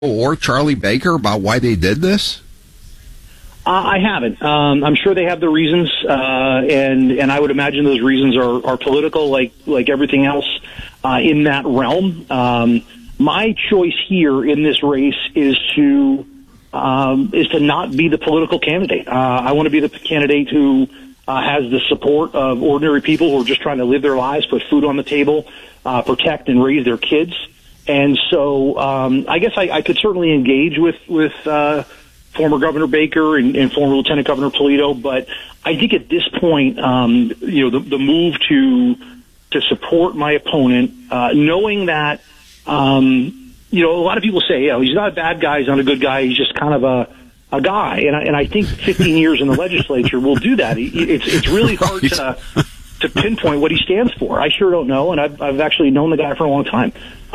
or Charlie Baker about why they did this? I haven't. I'm sure they have their reasons, and I would imagine those reasons are political, like everything else in that realm. My choice here in this race is to not be the political candidate. I want to be the candidate who has the support of ordinary people who are just trying to live their lives, put food on the table, protect and raise their kids. And so I guess I could certainly engage with former Governor Baker and former Lieutenant Governor Polito, but I think at this point, the move to support my opponent, knowing that, a lot of people say, he's not a bad guy, he's not a good guy, he's just kind of a guy, and I think 15 years in the legislature will do that. It's really hard to pinpoint what he stands for. I sure don't know, and I've actually known the guy for a long time.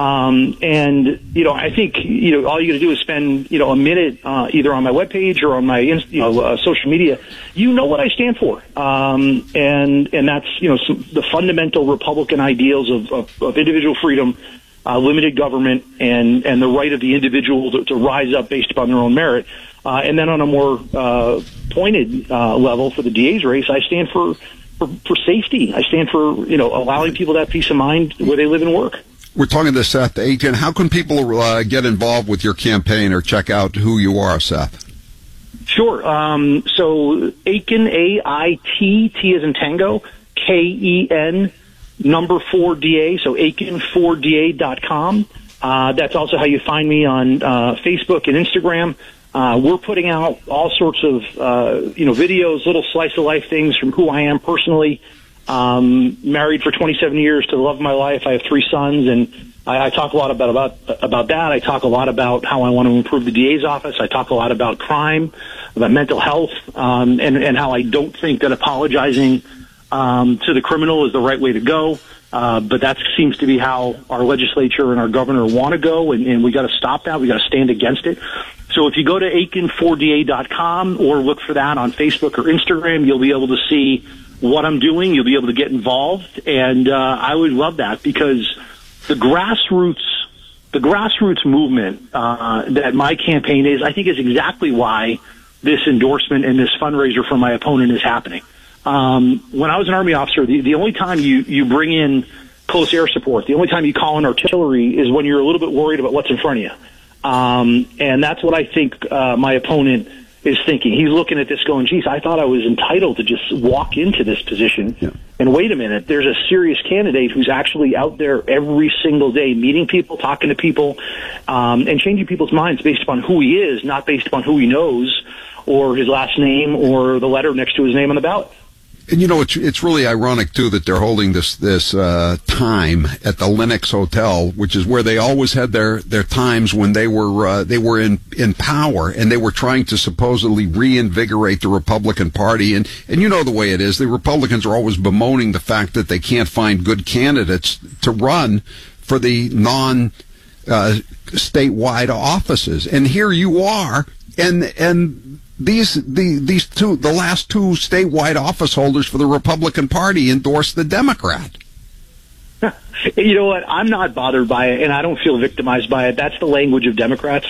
I think, all you got to do is spend, a minute, either on my webpage or on my, social media. You know what I stand for. And that's, the fundamental Republican ideals of individual freedom, limited government, and the right of the individual to rise up based upon their own merit. And then on a more, pointed, level for the DA's race, I stand for safety. I stand for, allowing people to have peace of mind where they live and work. We're talking to Seth Aitken. How can people get involved with your campaign or check out who you are, Seth? Sure. So Aitken, A-I-T, T as in Tango, K-E-N, number 4DA, so Aitken4DA.com. That's also how you find me on Facebook and Instagram. We're putting out all sorts of, videos, little slice of life things from who I am personally. Married for 27 years to the love of my life. I have 3 sons, and I talk a lot about that. I talk a lot about how I want to improve the DA's office. I talk a lot about crime, about mental health, and how I don't think that apologizing to the criminal is the right way to go. But that seems to be how our legislature and our governor want to go, and we got to stop that. We got to stand against it. So if you go to Aitken4DA.com or look for that on Facebook or Instagram, you'll be able to see what I'm doing. You'll be able to get involved, and I would love that, because the grassroots movement that my campaign is, I think, is exactly why this endorsement and this fundraiser for my opponent is happening. When I was an Army officer, the only time you bring in close air support, the only time you call in artillery is when you're a little bit worried about what's in front of you. And that's what I think my opponent is thinking. He's looking at this going, geez, I thought I was entitled to just walk into this position. Yeah. And wait a minute, there's a serious candidate who's actually out there every single day meeting people, talking to people, and changing people's minds based upon who he is, not based upon who he knows or his last name or the letter next to his name on the ballot. And it's really ironic too that they're holding this time at the Lenox Hotel, which is where they always had their times when they were in power, and they were trying to supposedly reinvigorate the Republican Party. And you know the way it is. The Republicans are always bemoaning the fact that they can't find good candidates to run for the statewide offices. And here you are, and the last two statewide office holders for the Republican Party endorsed the Democrat. You know what? I'm not bothered by it, and I don't feel victimized by it. That's the language of Democrats.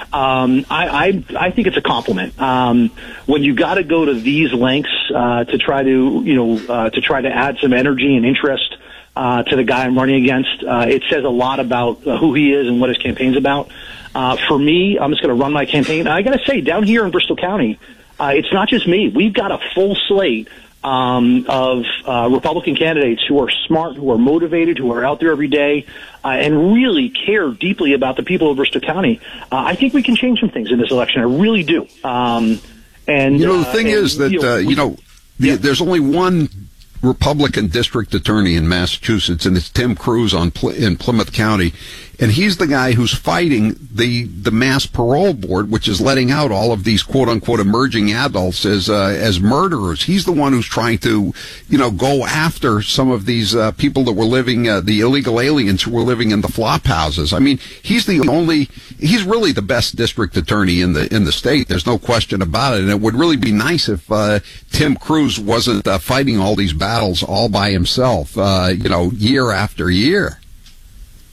I think it's a compliment. When you got to go to these lengths to try to add some energy and interest to the guy I'm running against, it says a lot about who he is and what his campaign's about. For me, I'm just going to run my campaign. I got to say, down here in Bristol County, it's not just me. We've got a full slate of Republican candidates who are smart, who are motivated, who are out there every day, and really care deeply about the people of Bristol County. I think we can change some things in this election. I really do. And the thing is that there's only one Republican district attorney in Massachusetts, and it's Tim Cruz in Plymouth County, and he's the guy who's fighting the mass parole board, which is letting out all of these quote unquote emerging adults as murderers. He's the one who's trying to go after some of these people that were living the illegal aliens who were living in the flop houses. I mean, he's really the best district attorney in the state. There's no question about it, and it would really be nice if Tim Cruz wasn't fighting all these battles all by himself, year after year.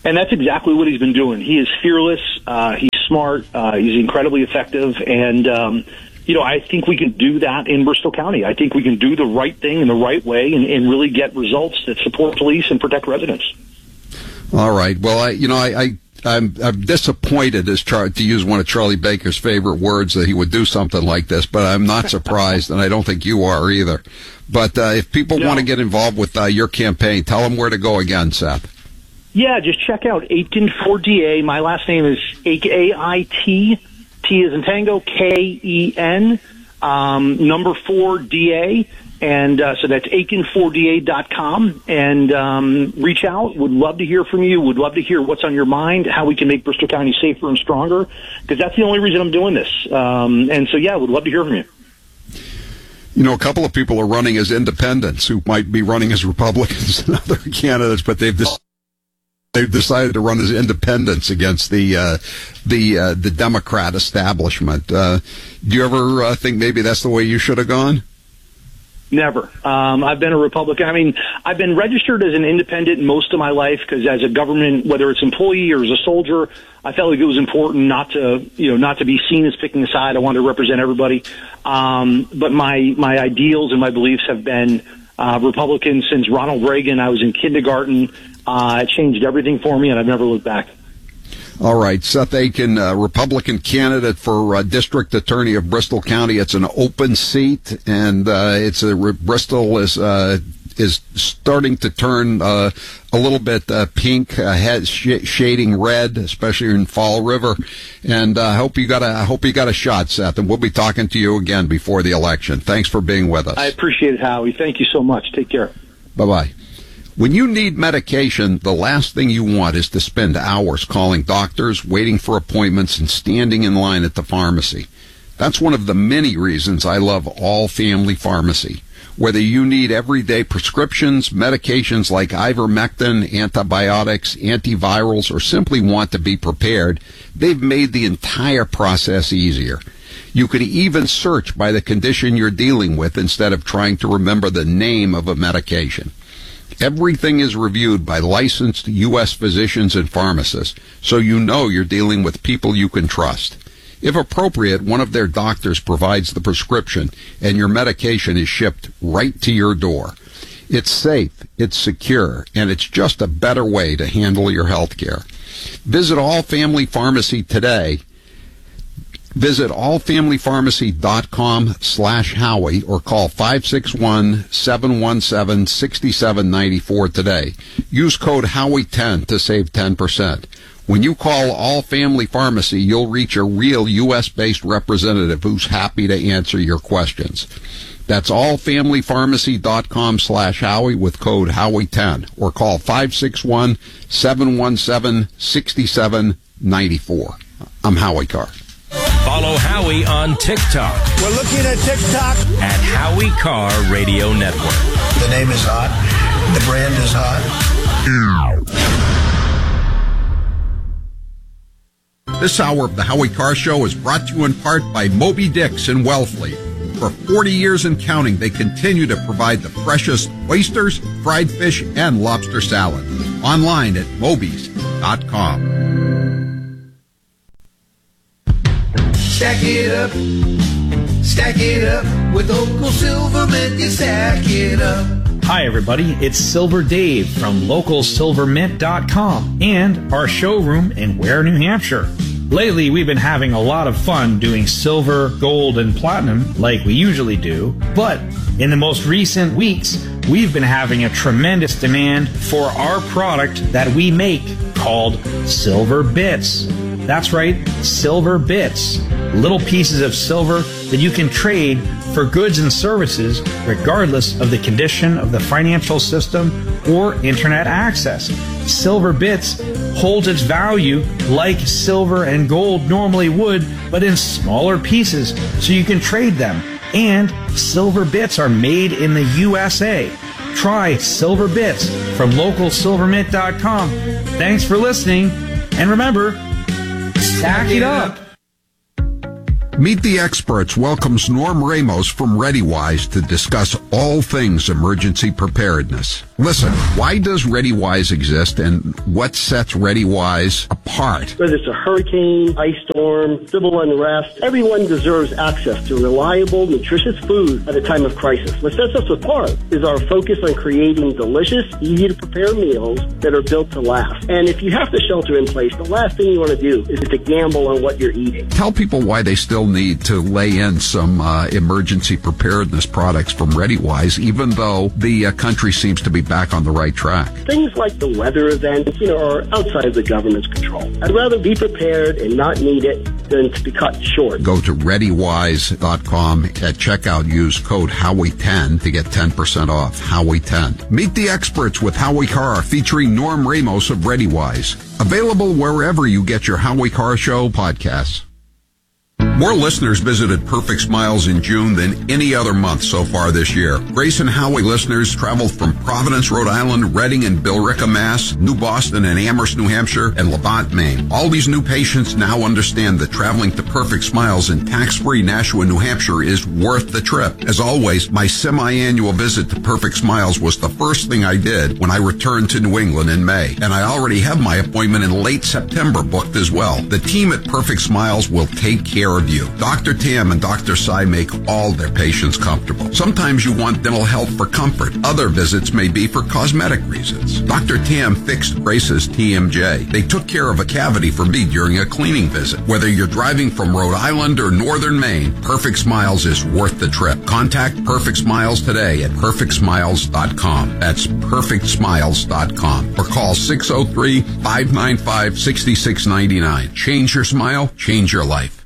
And that's exactly what he's been doing. He is fearless. He's smart. He's incredibly effective. And, I think we can do that in Bristol County. I think we can do the right thing in the right way and really get results that support police and protect residents. All right. Well, I'm disappointed, to use one of Charlie Baker's favorite words, that he would do something like this, but I'm not surprised, and I don't think you are either. But if people want to get involved with your campaign, tell them where to go again, Seth. Yeah, just check out Aitken 4DA. My last name is A-I-T, T as in Tango, K-E-N, number 4DA. And so that's Aitken4DA.com. And reach out. Would love to hear from you. Would love to hear what's on your mind, how we can make Bristol County safer and stronger, because that's the only reason I'm doing this. And so, yeah, would love to hear from you. A couple of people are running as independents who might be running as Republicans and other candidates, but they've decided to run as independents against the Democrat establishment. Do you ever think maybe that's the way you should have gone? Never. I've been a Republican. I mean, I've been registered as an independent most of my life because as a government, whether it's employee or as a soldier, I felt like it was important not to be seen as picking a side. I wanted to represent everybody. But my ideals and my beliefs have been Republican since Ronald Reagan. I was in kindergarten. It changed everything for me, and I've never looked back. All right, Seth Aitken, Republican candidate for District Attorney of Bristol County. It's an open seat, and Bristol is starting to turn a little bit pink, shading red, especially in Fall River. And I hope you got a shot, Seth. And we'll be talking to you again before the election. Thanks for being with us. I appreciate it, Howie. Thank you so much. Take care. Bye-bye. When you need medication, the last thing you want is to spend hours calling doctors, waiting for appointments, and standing in line at the pharmacy. That's one of the many reasons I love All Family Pharmacy. Whether you need everyday prescriptions, medications like ivermectin, antibiotics, antivirals, or simply want to be prepared, they've made the entire process easier. You can even search by the condition you're dealing with instead of trying to remember the name of a medication. Everything is reviewed by licensed U.S. physicians and pharmacists, so you know you're dealing with people you can trust. If appropriate, one of their doctors provides the prescription, and your medication is shipped right to your door. It's safe, it's secure, and it's just a better way to handle your health care. Visit All Family Pharmacy today. Visit allfamilypharmacy.com/Howie or call 561-717-6794 today. Use code Howie10 to save 10%. When you call All Family Pharmacy, you'll reach a real U.S.-based representative who's happy to answer your questions. That's allfamilypharmacy.com/Howie with code Howie10 or call 561-717-6794. I'm Howie Carr. Follow Howie on TikTok. We're looking at TikTok at Howie Carr Radio Network. The name is hot. The brand is hot. This hour of the Howie Carr Show is brought to you in part by Moby Dick's in Wellfleet. For 40 years and counting, they continue to provide the freshest oysters, fried fish, and lobster salad. Online at mobies.com. Stack it up, with local Silvermint, you stack it up. Hi everybody, it's Silver Dave from localsilvermint.com and our showroom in Ware, New Hampshire. Lately, we've been having a lot of fun doing silver, gold, and platinum like we usually do, but in the most recent weeks, we've been having a tremendous demand for our product that we make called Silver Bits. That's right, Silver Bits. Little pieces of silver that you can trade for goods and services regardless of the condition of the financial system or internet access. Silver Bits holds its value like silver and gold normally would, but in smaller pieces so you can trade them. And Silver Bits are made in the USA. Try Silver Bits from localsilvermint.com. Thanks for listening, and remember, stack it up. Meet the Experts welcomes Norm Ramos from ReadyWise to discuss all things emergency preparedness. Listen, why does ReadyWise exist, and what sets ReadyWise apart? Whether it's a hurricane, ice storm, civil unrest, everyone deserves access to reliable, nutritious food at a time of crisis. What sets us apart is our focus on creating delicious, easy-to-prepare meals that are built to last. And if you have to shelter in place, the last thing you want to do is to gamble on what you're eating. Tell people why they still need to lay in some emergency preparedness products from ReadyWise, even though the country seems to be back on the right track. Things like the weather events, are outside of the government's control. I'd rather be prepared and not need it than to be cut short. Go to ReadyWise.com. At checkout, use code Howie10 to get 10% off. Howie10. Meet the experts with Howie Carr, featuring Norm Ramos of ReadyWise. Available wherever you get your Howie Carr Show podcasts. More listeners visited Perfect Smiles in June than any other month so far this year. Grace and Howie listeners traveled from Providence, Rhode Island, Reading and Billerica, Mass., New Boston and Amherst, New Hampshire, and Levant, Maine. All these new patients now understand that traveling to Perfect Smiles in tax-free Nashua, New Hampshire is worth the trip. As always, my semi-annual visit to Perfect Smiles was the first thing I did when I returned to New England in May. And I already have my appointment in late September booked as well. The team at Perfect Smiles will take care of you. Dr. Tam and Dr. Sai make all their patients comfortable. Sometimes you want dental health for comfort. Other visits may be for cosmetic reasons. Dr. Tam fixed Grace's TMJ. They took care of a cavity for me during a cleaning visit. Whether you're driving from Rhode Island or Northern Maine, Perfect Smiles is worth the trip. Contact Perfect Smiles today at perfectsmiles.com. That's perfectsmiles.com. Or call 603-595-6699. Change your smile, change your life.